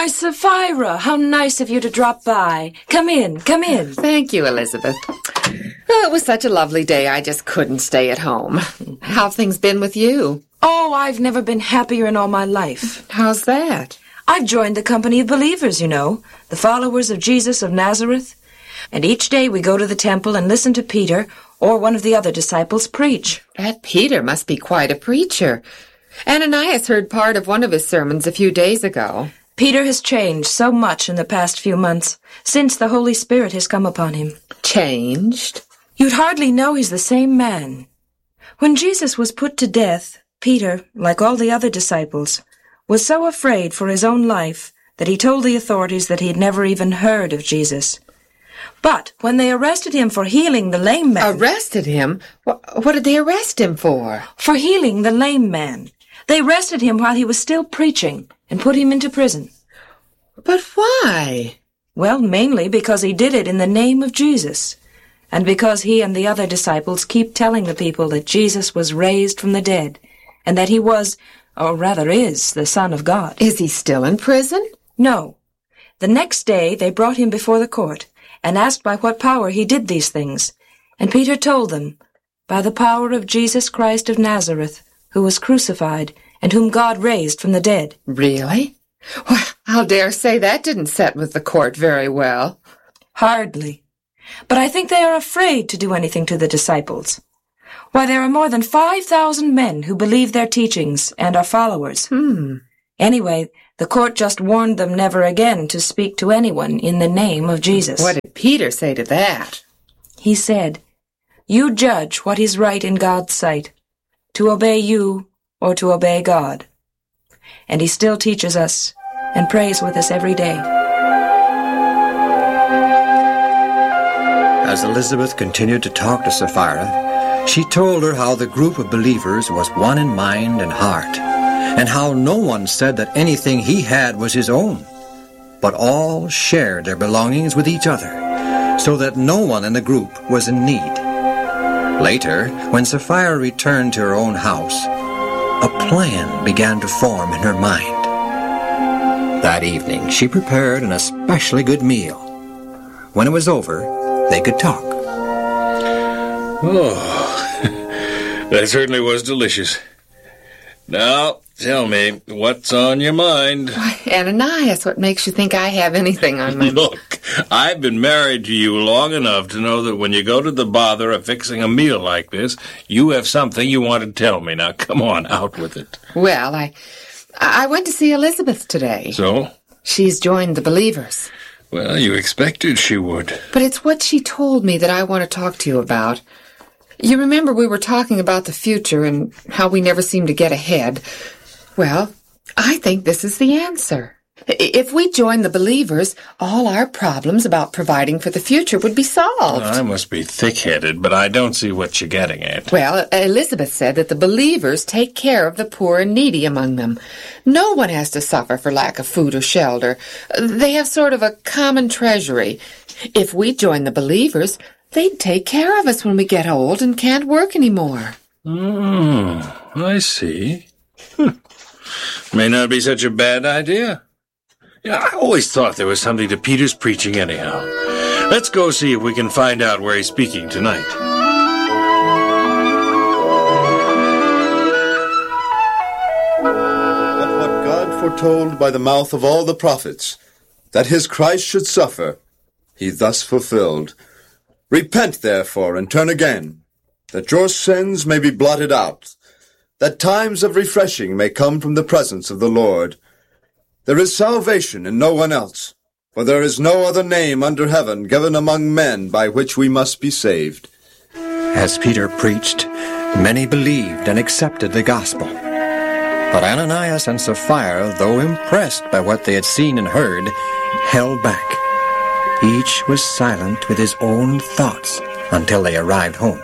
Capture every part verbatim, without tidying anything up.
Why, Sapphira, how nice of you to drop by. Come in, come in. Thank you, Elizabeth. Oh, it was such a lovely day, I just couldn't stay at home. How have things been with you? Oh, I've never been happier in all my life. How's that? I've joined the company of believers, you know, the followers of Jesus of Nazareth. And each day we go to the temple and listen to Peter or one of the other disciples preach. That Peter must be quite a preacher. Ananias heard part of one of his sermons a few days ago. Peter has changed so much in the past few months, since the Holy Spirit has come upon him. Changed? You'd hardly know he's the same man. When Jesus was put to death, Peter, like all the other disciples, was so afraid for his own life that he told the authorities that he had never even heard of Jesus. But when they arrested him for healing the lame man... Arrested him? What, what did they arrest him for? For healing the lame man. They arrested him while he was still preaching and put him into prison. But why? Well, mainly because he did it in the name of Jesus, and because he and the other disciples keep telling the people that Jesus was raised from the dead, and that he was, or rather is, the Son of God. Is he still in prison? No. The next day they brought him before the court, and asked by what power he did these things. And Peter told them, by the power of Jesus Christ of Nazareth, who was crucified, and whom God raised from the dead. Really? Well, I'll dare say that didn't set with the court very well. Hardly. But I think they are afraid to do anything to the disciples. Why, there are more than five thousand men who believe their teachings and are followers. Hmm. Anyway, the court just warned them never again to speak to anyone in the name of Jesus. What did Peter say to that? He said, "You judge what is right in God's sight, to obey you or to obey God." And he still teaches us and prays with us every day. As Elizabeth continued to talk to Sapphira, she told her how the group of believers was one in mind and heart, and how no one said that anything he had was his own, but all shared their belongings with each other, so that no one in the group was in need. Later, when Sapphira returned to her own house, a plan began to form in her mind. That evening, she prepared an especially good meal. When it was over, they could talk. Oh, that certainly was delicious. Now, tell me, what's on your mind? Why, Ananias, what makes you think I have anything on my mind? Look, I've been married to you long enough to know that when you go to the bother of fixing a meal like this, you have something you want to tell me. Now, come on, out with it. Well, I, I went to see Elizabeth today. So? She's joined the believers. Well, you expected she would. But it's what she told me that I want to talk to you about. You remember we were talking about the future and how we never seem to get ahead. Well, I think this is the answer. If we join the believers, all our problems about providing for the future would be solved. I must be thick-headed, but I don't see what you're getting at. Well, Elizabeth said that the believers take care of the poor and needy among them. No one has to suffer for lack of food or shelter. They have sort of a common treasury. If we join the believers, they'd take care of us when we get old and can't work anymore. Oh, I see. Hm. May not be such a bad idea. Yeah, I always thought there was something to Peter's preaching anyhow. Let's go see if we can find out where he's speaking tonight. But what God foretold by the mouth of all the prophets, that his Christ should suffer, he thus fulfilled. Repent, therefore, and turn again, that your sins may be blotted out, that times of refreshing may come from the presence of the Lord. There is salvation in no one else, for there is no other name under heaven given among men by which we must be saved. As Peter preached, many believed and accepted the gospel. But Ananias and Sapphira, though impressed by what they had seen and heard, held back. Each was silent with his own thoughts until they arrived home.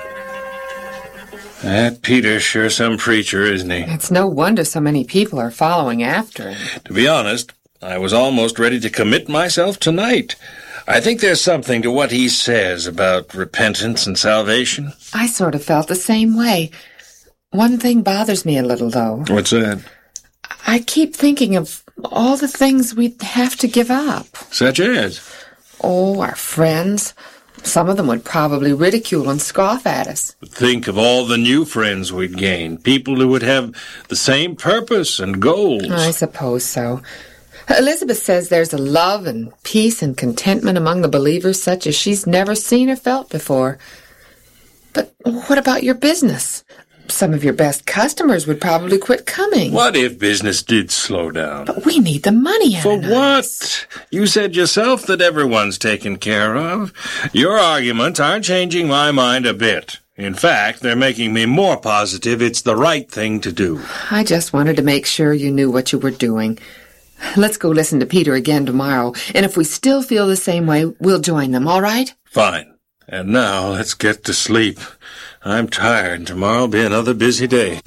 That Peter's sure some preacher, isn't he? It's no wonder so many people are following after him. To be honest, I was almost ready to commit myself tonight. I think there's something to what he says about repentance and salvation. I sort of felt the same way. One thing bothers me a little, though. What's that? I keep thinking of All the things we'd have to give up. Such as? Oh, our friends. Some of them would probably ridicule and scoff at us. Think of all the new friends we'd gain. People who would have the same purpose and goals. I suppose so. Elizabeth says there's a love and peace and contentment among the believers such as she's never seen or felt before. But what about your business? Some of your best customers would probably quit coming. What if business did slow down? But we need the money, For Ananias. what? You said yourself that everyone's taken care of. Your arguments aren't changing my mind a bit. In fact, they're making me more positive it's the right thing to do. I just wanted to make sure you knew what you were doing. Let's go listen to Peter again tomorrow, and if we still feel the same way, we'll join them, all right? Fine. And now let's get to sleep. I'm tired, and tomorrow'll be another busy day.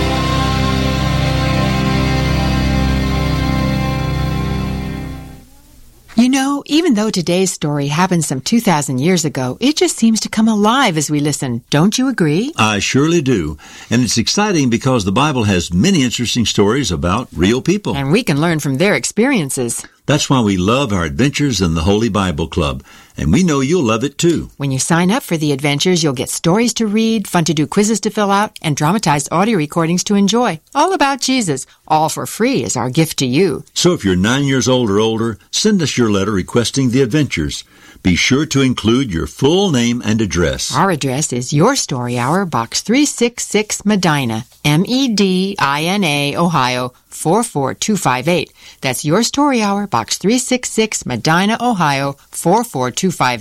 You know, even though today's story happened some two thousand years ago, it just seems to come alive as we listen. Don't you agree? I surely do. And it's exciting because the Bible has many interesting stories about real people. And we can learn from their experiences. That's why we love our adventures in the Holy Bible Club. And we know you'll love it too. When you sign up for the adventures, you'll get stories to read, fun to do quizzes to fill out, and dramatized audio recordings to enjoy. All about Jesus. All for free as our gift to you. So if you're nine years old or older, send us your letter requesting the adventures. Be sure to include your full name and address. Our address is Your Story Hour, Box three sixty-six, Medina, M E D I N A, Ohio, four four two five eight. That's Your Story Hour, Box three sixty-six, Medina, Ohio, four four two five eight.